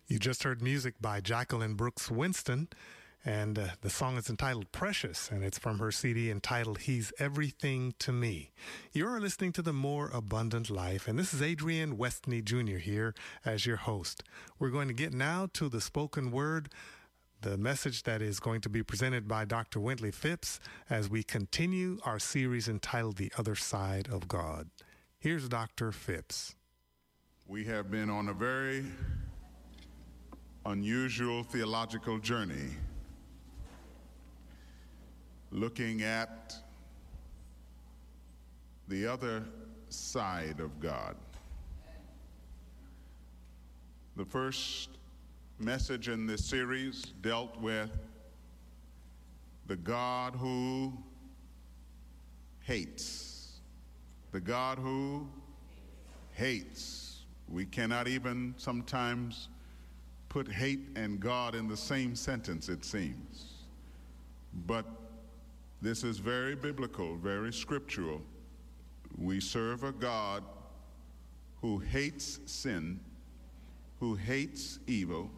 You just heard music by Jacqueline Brooks Winston, and the song is entitled Precious, and it's from her CD entitled He's Everything to Me. You're listening to The More Abundant Life, and this is Adrian Westney Jr. here as your host. We're going to get now to the spoken word, the message that is going to be presented by Dr. Wintley Phipps as we continue our series entitled The Other Side of God. Here's Dr. Phipps. We have been on a very unusual theological journey, looking at the other side of God. The first message in this series dealt with the God who hates. The God who hates. We cannot even sometimes put hate and God in the same sentence, it seems. But this is very biblical, very scriptural. We serve a God who hates sin, who hates evil.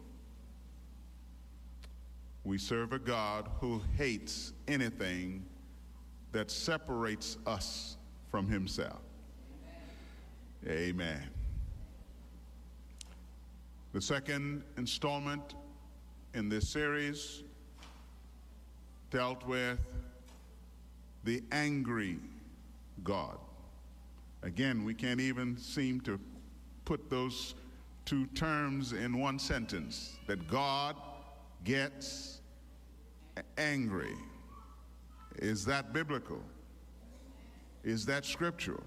We serve a God who hates anything that separates us from himself. Amen. The second installment in this series dealt with the angry God. Again, we can't even seem to put those two terms in one sentence, that God gets angry. Is that biblical? Is that scriptural?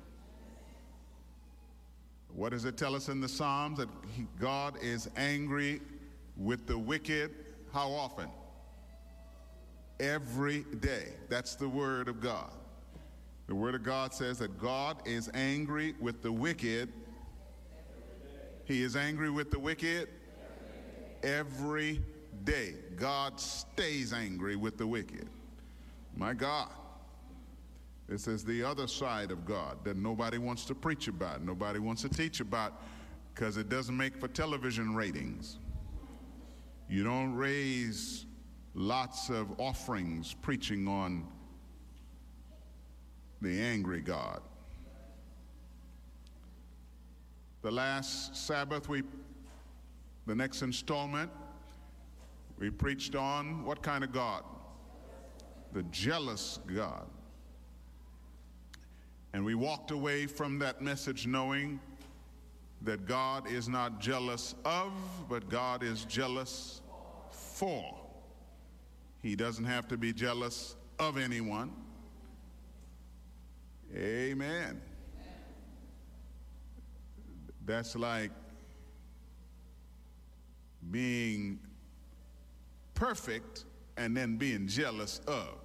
What does it tell us in the Psalms? That God is angry with the wicked how often? Every day. That's the word of God. The word of God says that God is angry with the wicked. He is angry with the wicked every day. God stays angry with the wicked. My God. This is the other side of God that nobody wants to preach about, nobody wants to teach about, because it doesn't make for television ratings. You don't raise lots of offerings preaching on the angry God. The last Sabbath, the next installment, we preached on what kind of God? The jealous God. And we walked away from that message knowing that God is not jealous of, but God is jealous for. He doesn't have to be jealous of anyone. Amen. That's like being perfect and then being jealous of.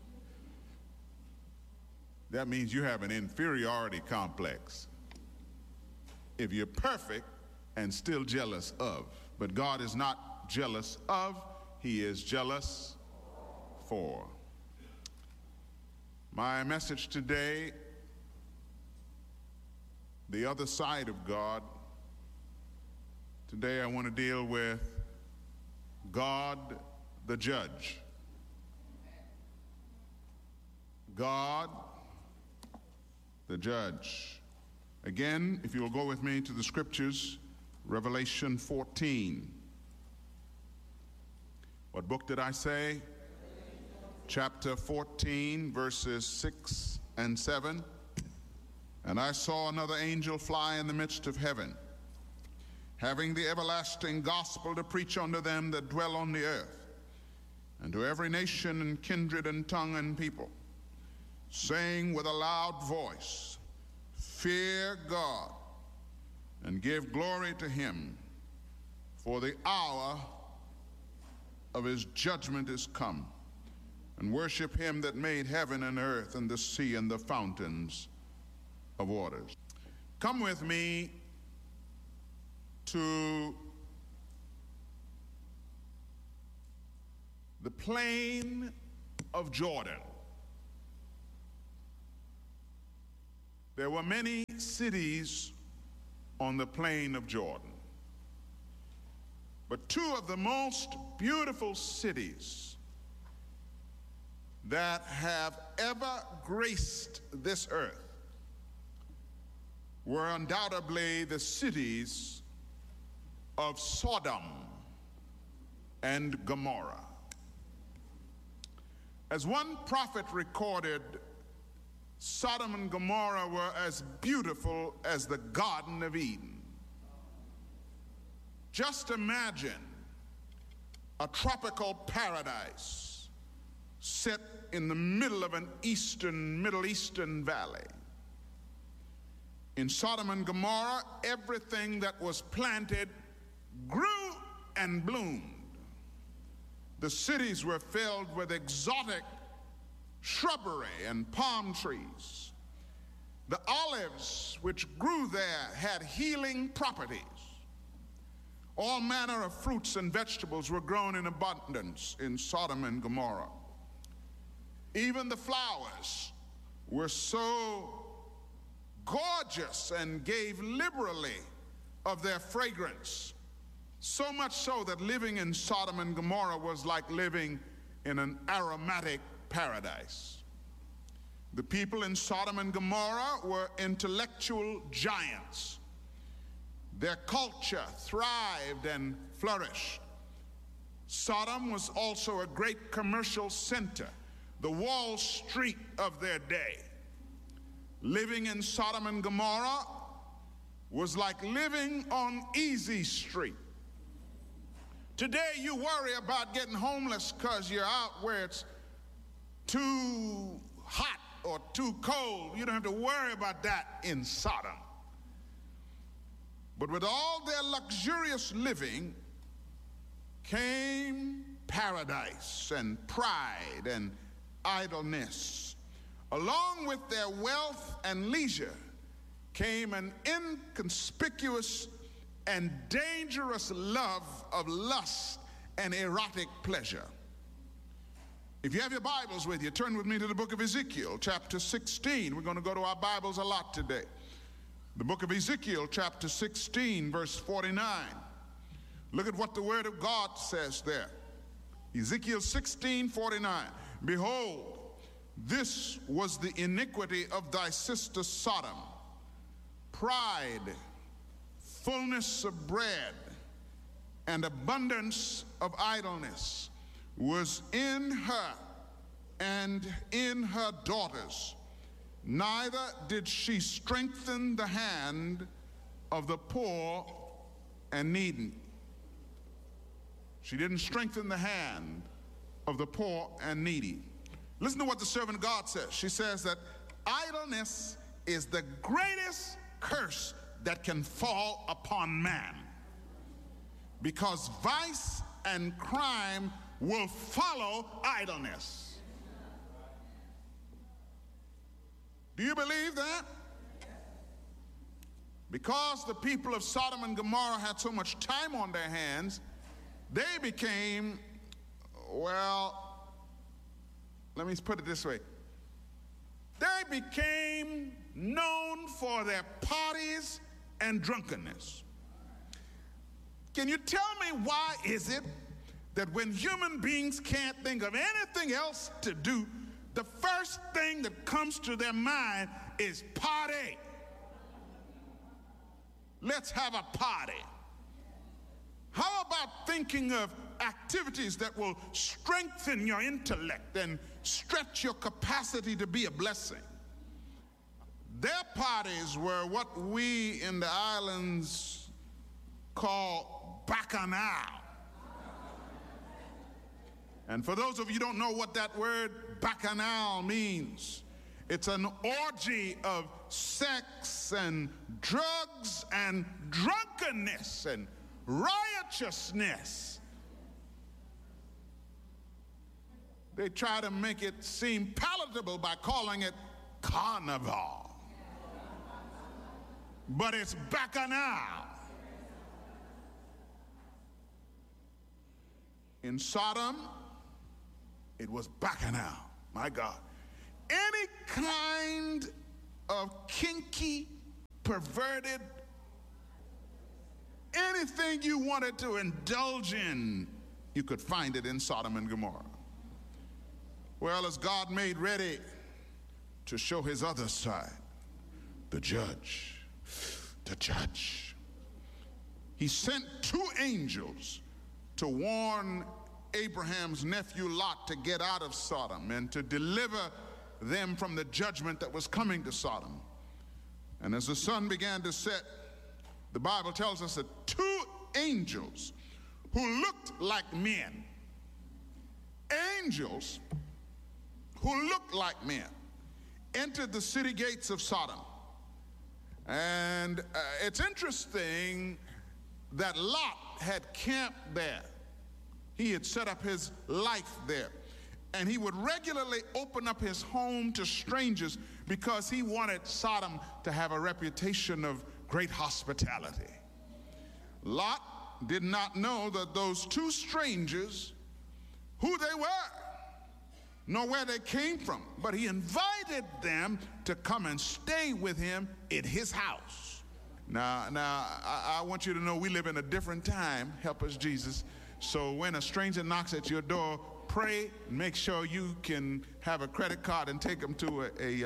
That means you have an inferiority complex if you're perfect and still jealous of. But God is not jealous of, he is jealous for. My message today, the other side of God. Today I want to deal with God the judge. God the judge. Again, if you will go with me to the scriptures, Revelation 14. What book did I say? Chapter 14, verses 6 and 7. And I saw another angel fly in the midst of heaven, having the everlasting gospel to preach unto them that dwell on the earth, and to every nation and kindred and tongue and people, saying with a loud voice, fear God and give glory to him, for the hour of his judgment is come, and worship him that made heaven and earth and the sea and the fountains of waters. Come with me to the plain of Jordan. There were many cities on the plain of Jordan. But two of the most beautiful cities that have ever graced this earth were undoubtedly the cities of Sodom and Gomorrah. As one prophet recorded, Sodom and Gomorrah were as beautiful as the Garden of Eden. Just imagine a tropical paradise set in the middle of an Middle Eastern valley. In Sodom and Gomorrah, everything that was planted grew and bloomed. The cities were filled with exotic shrubbery and palm trees. The olives which grew there had healing properties. All manner of fruits and vegetables were grown in abundance in Sodom and Gomorrah. Even the flowers were so gorgeous and gave liberally of their fragrance, so much so that living in Sodom and Gomorrah was like living in an aromatic paradise. The people in Sodom and Gomorrah were intellectual giants. Their culture thrived and flourished. Sodom was also a great commercial center, the Wall Street of their day. Living in Sodom and Gomorrah was like living on Easy Street. Today you worry about getting homeless because you're out where it's too hot or too cold. You don't have to worry about that in Sodom. But with all their luxurious living came paradise and pride and idleness. Along with their wealth and leisure came an inconspicuous and dangerous love of lust and erotic pleasure. If you have your Bibles with you, turn with me to the book of Ezekiel, chapter 16. We're going to go to our Bibles a lot today. The book of Ezekiel, chapter 16, verse 49. Look at what the Word of God says there. Ezekiel 16, 49. Behold, this was the iniquity of thy sister Sodom. Pride, fullness of bread, and abundance of idleness was in her and in her daughters. Neither did she strengthen the hand of the poor and needy. She didn't strengthen the hand of the poor and needy. Listen to what the servant of God says. She says that idleness is the greatest curse that can fall upon man, because vice and crime will follow idleness. Do you believe that? Because the people of Sodom and Gomorrah had so much time on their hands, they became, well, let me put it this way. They became known for their parties and drunkenness. Can you tell me why is it that when human beings can't think of anything else to do, the first thing that comes to their mind is party? Let's have a party. How about thinking of activities that will strengthen your intellect and stretch your capacity to be a blessing? Their parties were what we in the islands call bacchanal. And for those of you who don't know what that word bacchanal means, it's an orgy of sex and drugs and drunkenness and riotousness. They try to make it seem palatable by calling it carnival. But it's bacchanal. In Sodom, it was bacchanal. My God. Any kind of kinky, perverted Anything you wanted to indulge in, you could find it in Sodom and Gomorrah. Well, as God made ready to show his other side, the judge, he sent two angels to warn Abraham's nephew Lot to get out of Sodom and to deliver them from the judgment that was coming to Sodom. And as the sun began to set, the Bible tells us that two angels who looked like men, angels who looked like men, entered the city gates of Sodom. And it's interesting that Lot had camped there. He had set up his life there. And he would regularly open up his home to strangers because he wanted Sodom to have a reputation of great hospitality. Lot did not know that those two strangers, who they were, nor where they came from, but he invited them to come and stay with him in his house. Now, I want you to know we live in a different time, help us Jesus. So when a stranger knocks at your door, pray, make sure you can have a credit card and take them to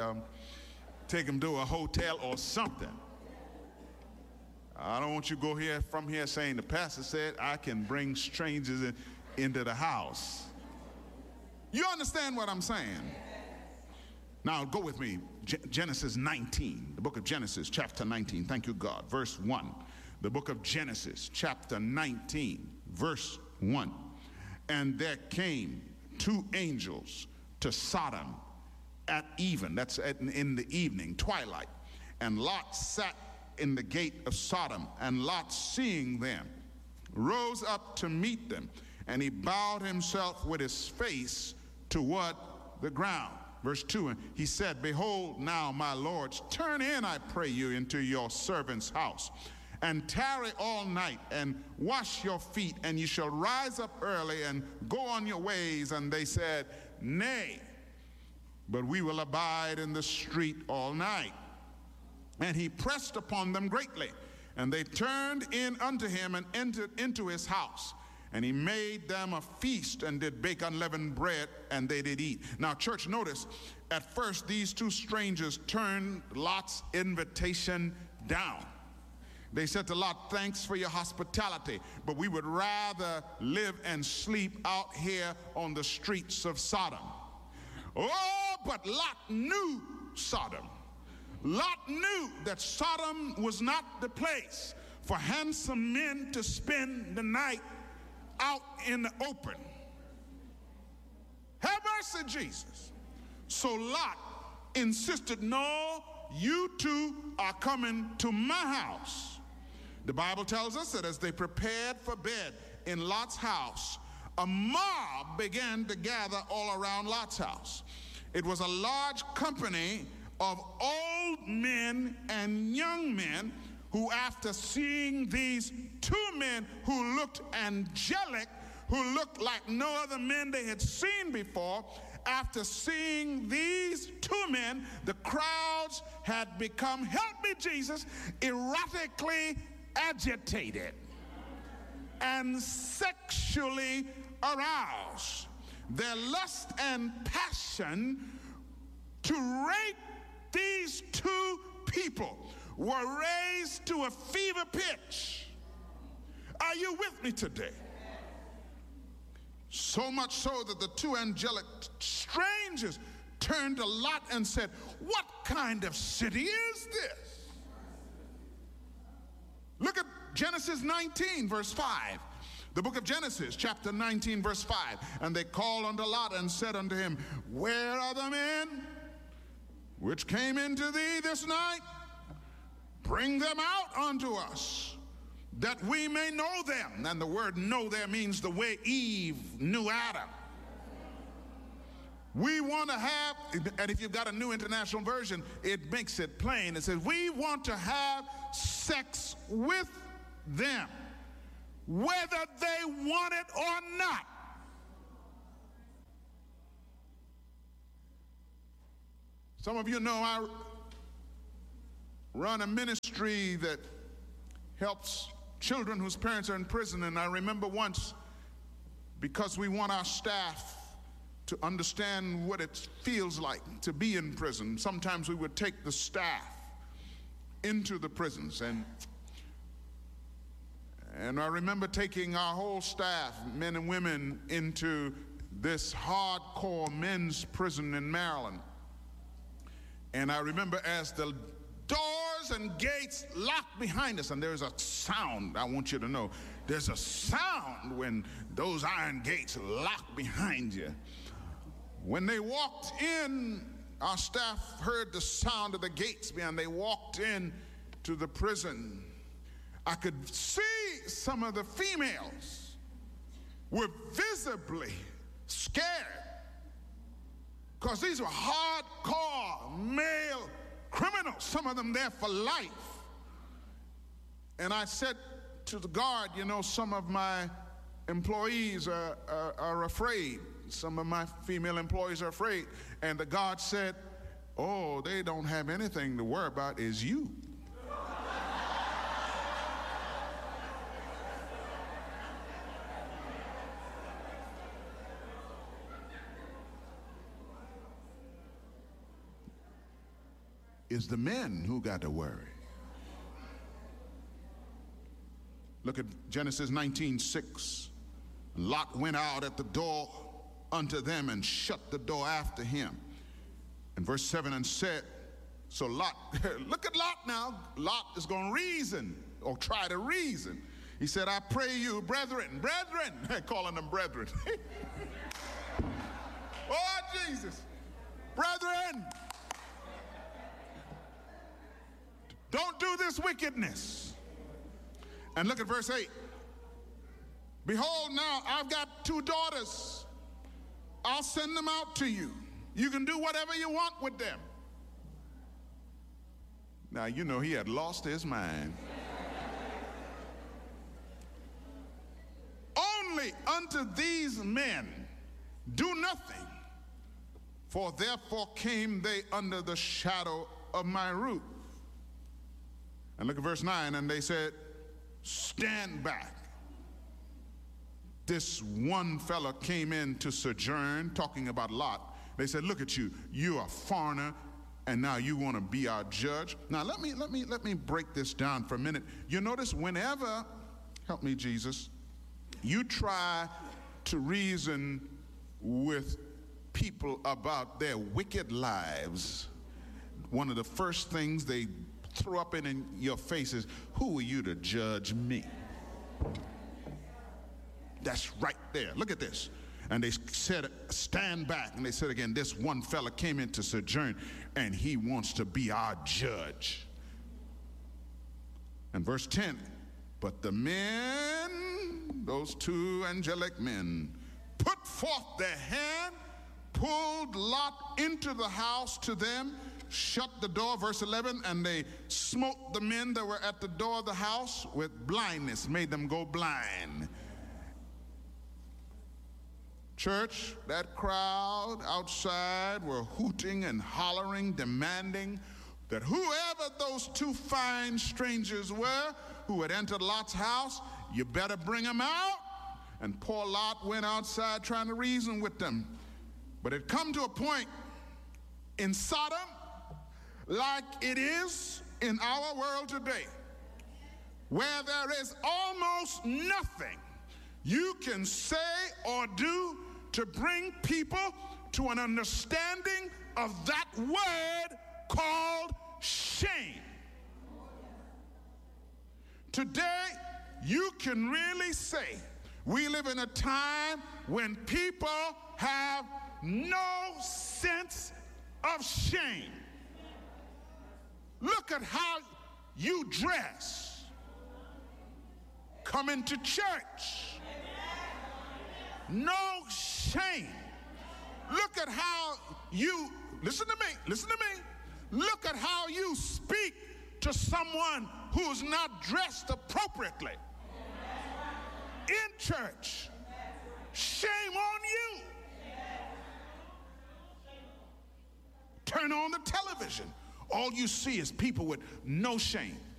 a hotel or something. I don't want you to go from here saying the pastor said I can bring strangers into the house. You understand what I'm saying? Now go with me, Genesis 19, the book of Genesis, chapter 19. Thank you, God. Verse 1. The book of Genesis, chapter 19, verse 1. And there came two angels to Sodom at even, that's in the evening, twilight. And Lot sat in the gate of Sodom, and Lot, seeing them, rose up to meet them, and he bowed himself with his face toward the ground. Verse 2, and he said, Behold, now, my lords, turn in, I pray you, into your servant's house, and tarry all night, and wash your feet, and you shall rise up early and go on your ways. And they said, Nay, but we will abide in the street all night. And he pressed upon them greatly, and they turned in unto him and entered into his house. And he made them a feast and did bake unleavened bread, and they did eat. Now, church, notice, at first these two strangers turned Lot's invitation down. They said to Lot, thanks for your hospitality, but we would rather live and sleep out here on the streets of Sodom. Oh, but Lot knew Sodom. Lot knew that Sodom was not the place for handsome men to spend the night out in the open. Have mercy, Jesus. So Lot insisted, no, you two are coming to my house. The Bible tells us that as they prepared for bed in Lot's house, a mob began to gather all around Lot's house. It was a large company of old men and young men who, after seeing these two men who looked angelic, who looked like no other men they had seen before, after seeing these two men, the crowds had become, help me Jesus, erotically agitated and sexually aroused. Their lust and passion to rape these two people were raised to a fever pitch. Are you with me today? So much so that the two angelic strangers turned to Lot and said, what kind of city is this? Look at Genesis 19, verse 5. The book of Genesis, chapter 19, verse 5. And they called unto Lot and said unto him, where are the men which came into thee this night? Bring them out unto us, that we may know them. And the word know there means the way Eve knew Adam. We want to have, and if you've got a New International Version, it makes it plain. It says, we want to have sex with them, whether they want it or not. Some of you know I run a ministry that helps children whose parents are in prison, and I remember once, because we want our staff to understand what it feels like to be in prison, sometimes we would take the staff into the prisons, and I remember taking our whole staff, men and women, into this hardcore men's prison in Maryland. And I remember as the doors and gates locked behind us, and there's a sound, I want you to know, there's a sound when those iron gates lock behind you. When they walked in, our staff heard the sound of the gates behind. They walked in to the prison. I could see some of the females were visibly scared, because these were hardcore male criminals, some of them there for life. And I said to the guard, you know, some of my employees are afraid. Some of my female employees are afraid. And the guard said, oh, they don't have anything to worry about, is you. It's the men who got to worry. Look at Genesis 19:6. Lot went out at the door unto them and shut the door after him. And verse 7, and said, so Lot, look at Lot now. Lot is going to reason, or try to reason. He said, I pray you, brethren, calling them brethren. Oh, Jesus. Brethren, don't do this wickedness. And look at verse 8. Behold, now I've got 2 daughters. I'll send them out to you. You can do whatever you want with them. Now, you know he had lost his mind. Only unto these men do nothing, for therefore came they under the shadow of my roof. And look at verse 9, and they said, stand back. This one fella came in to sojourn, talking about Lot. They said, look at you, you're a foreigner, and now you want to be our judge. Now let me break this down for a minute. You notice whenever, help me Jesus, you try to reason with people about their wicked lives, one of the first things they throw up in your face is, who are you to judge me? That's right there. Look at this. And they said, stand back. And they said again, this one fella came in to sojourn, and he wants to be our judge. And verse 10, but the men, those 2 angelic men, put forth their hand, pulled Lot into the house to them, shut the door, verse 11, and they smote the men that were at the door of the house with blindness, made them go blind. Church, that crowd outside were hooting and hollering, demanding that whoever those 2 fine strangers were who had entered Lot's house, you better bring them out. And poor Lot went outside trying to reason with them. But it come to a point in Sodom, like it is in our world today, where there is almost nothing you can say or do to bring people to an understanding of that word called shame. Today, you can really say we live in a time when people have no sense of shame. Look at how you dress. Coming to church. No shame. Look at how you, listen to me. Look at how you speak to someone who's not dressed appropriately. In church. Shame on you. Turn on the television. All you see is people with no shame.